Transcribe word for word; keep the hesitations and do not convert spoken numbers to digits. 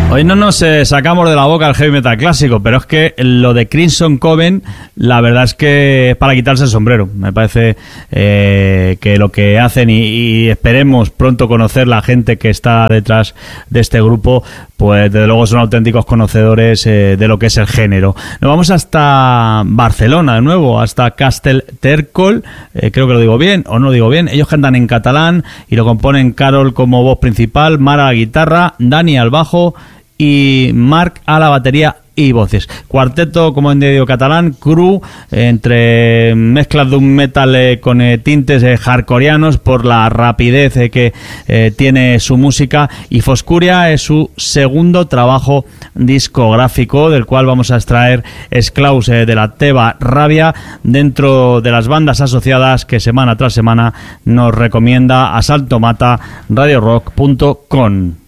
Hoy no nos eh, sacamos de la boca el heavy metal clásico, pero es que lo de Crimson Coven, la verdad es que es para quitarse el sombrero. Me parece eh, que lo que hacen, y, y esperemos pronto conocer la gente que está detrás de este grupo, pues desde luego son auténticos conocedores eh, de lo que es el género. Nos vamos hasta Barcelona de nuevo, hasta Castellterçol, eh, creo que lo digo bien, o no lo digo bien. Ellos cantan en catalán y lo componen Carol como voz principal, Mara a la guitarra, Dani al bajo y Marc a la batería y voces. Cuarteto, como en medio catalán, cru, entre mezclas de un metal eh, con eh, tintes eh, hardcoreanos por la rapidez eh, que eh, tiene su música, y Foscuria es su segundo trabajo discográfico, del cual vamos a extraer Esclaus eh, de la Teva Rabia, dentro de las bandas asociadas que semana tras semana nos recomienda Asalto Mata, radio rock punto com.